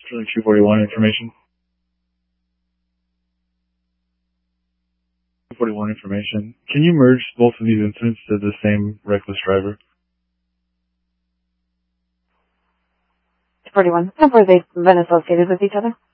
Sterling 241 information. 241 information. Can you merge both of these incidents to the same reckless driver? 41. Have they been associated with each other?